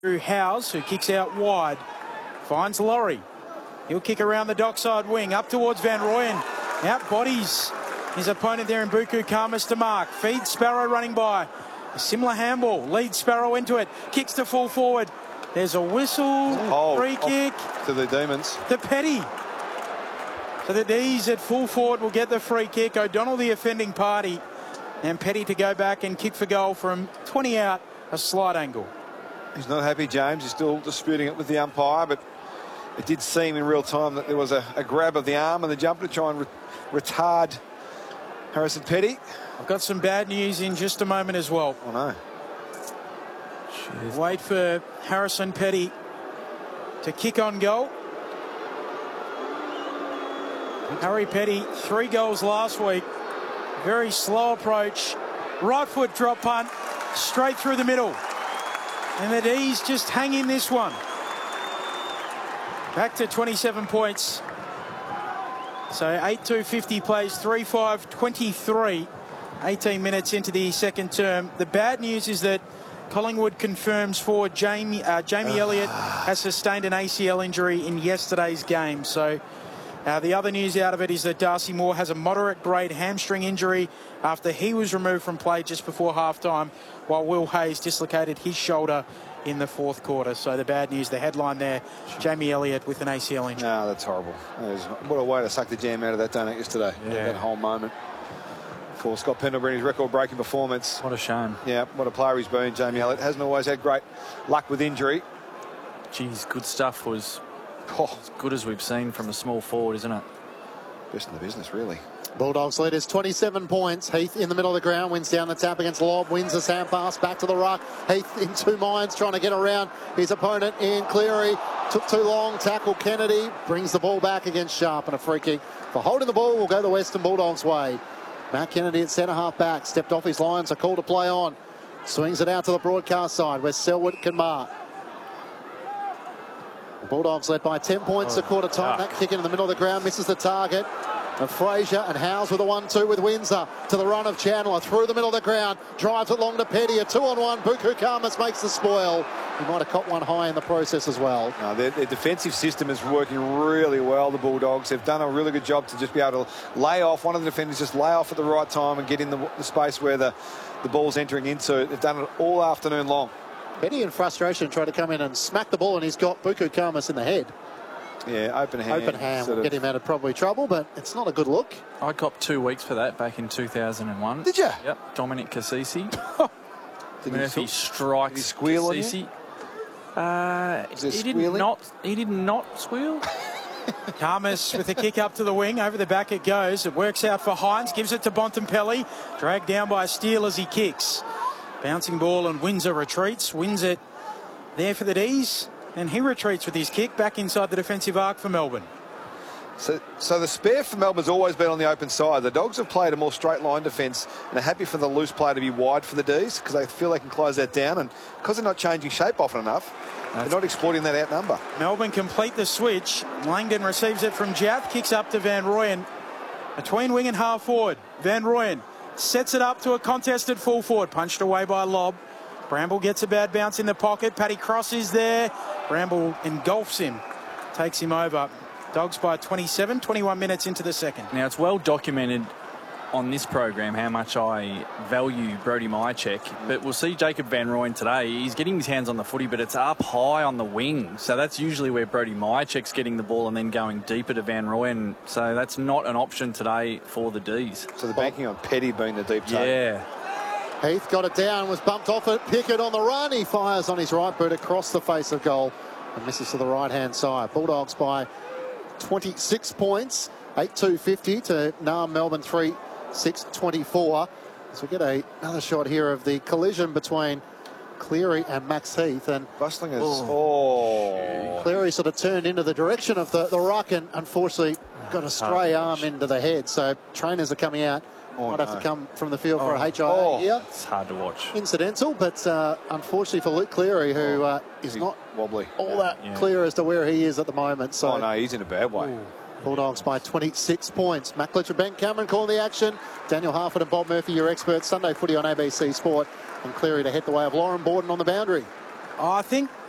Drew Howes, who kicks out wide, finds Laurie. He'll kick around the dockside wing, up towards Van Rooyen. Out bodies his opponent there in Buku Khamis to mark. Feeds Sparrow running by. A similar handball, leads Sparrow into it, kicks to full forward. There's a whistle, free kick. To the Demons. To Petty. So the D's at full forward will get the free kick. O'Donnell the offending party. And Petty to go back and kick for goal from 20 out, a slight angle. He's not happy, James. He's still disputing it with the umpire, but it did seem in real time that there was a grab of the arm and the jumper to try and retard Harrison Petty. I've got some bad news in just a moment as well. Oh, no. Jeez. Wait for Harrison Petty to kick on goal. Harry Petty, 3 goals last week. Very slow approach. Right foot drop punt, straight through the middle. And the D's just hang in this one. Back to 27 points. So 8-2-50 plays 3-5-23. 18 minutes into the second term. The bad news is that Collingwood confirms forward Jamie Elliott has sustained an ACL injury in yesterday's game. So the other news out of it is that Darcy Moore has a moderate grade hamstring injury after he was removed from play just before halftime, while Will Hayes dislocated his shoulder in the fourth quarter. So the bad news, the headline there, Jamie Elliott with an ACL injury. No, that's horrible. What a way to suck the jam out of that, don't it, yesterday? Yeah. That whole moment. For Scott Pendlebury, his record-breaking performance. What a shame. Yeah, what a player he's been, Jamie Elliott. Hasn't always had great luck with injury. Geez, good stuff. Was as good as we've seen from a small forward, isn't it? Best in the business, really. Bulldogs leaders 27 points. Heath in the middle of the ground, wins down the tap against Lobb, wins the sand pass back to the ruck. Heath in two minds, trying to get around his opponent in Cleary. Took too long, tackle Kennedy, brings the ball back against Sharp, and a free kick for holding the ball will go the Western Bulldogs' way. Matt Kennedy at centre half back, stepped off his line, so call to play on. Swings it out to the broadcast side where Selwood can mark. The Bulldogs led by 10 points a quarter time. That kick in the middle of the ground misses the target. And Fraser and Howes with a 1-2 with Windsor to the run of Chandler through the middle of the ground, drives it long to Petty, a 2-on-1. Buku Khamis makes the spoil. He might have caught one high in the process as well. No, their defensive system is working really well, the Bulldogs. They've done a really good job to just be able to lay off. One of the defenders just lay off at the right time and get in the space where the ball's entering into. They've done it all afternoon long. Petty in frustration tried to come in and smack the ball, and he's got Buku Khamis in the head. Yeah, open hand. Open hand will get him out of probably trouble, but it's not a good look. I copped 2 weeks for that back in 2001. Did you? Yep. Dominic Cassisi. Did Murphy strikes. Did he squeal Cassisi. He did not squeal. Khamis with a kick up to the wing. Over the back it goes. It works out for Hines. Gives it to Bontempelli. Dragged down by Steele as he kicks. Bouncing ball, and Windsor retreats. Wins it there for the D's. And he retreats with his kick back inside the defensive arc for Melbourne. So the spare for Melbourne's always been on the open side. The Dogs have played a more straight line defence and are happy for the loose play to be wide for the D's because they feel they can close that down. And because they're not changing shape often enough, they're not exploiting that outnumber. Melbourne complete the switch. Langdon receives it from Jaff, kicks up to Van Rooyen. Between wing and half forward. Van Rooyen sets it up to a contested full forward. Punched away by Lobb. Bramble gets a bad bounce in the pocket. Paddy Cross is there. Bramble engulfs him. Takes him over. Dogs by 27, 21 minutes into the second. Now, it's well documented on this program how much I value Brody Myercheck, but we'll see Jacob Van Rooyen today. He's getting his hands on the footy, but it's up high on the wing. So that's usually where Brody Myercheck's getting the ball and then going deeper to Van Rooyen. So that's not an option today for the D's. So they're banking on Petty being the deep take. Yeah. Heath got it down, was bumped off it. Pickett on the run. He fires on his right boot across the face of goal and misses to the right-hand side. Bulldogs by 26 points. 8-2-50 to Naarm Melbourne 3-6-24. So we get another shot here of the collision between Cleary and Max Heath. And Bustling is... Cleary sort of turned into the direction of the ruck and unfortunately got a stray arm into the head. So trainers are coming out. Might have to come from the field for a HIA here. It's hard to watch. Incidental, but unfortunately for Luke Cleary, who is not wobbly all that clear as to where he is at the moment. So no, he's in a bad way. Bulldogs by 26 points. Matt Glitcher, Ben Cameron calling the action. Daniel Harford and Bob Murphy, your experts. Sunday footy on ABC Sport. And Cleary to head the way of Lauren Borden on the boundary. I think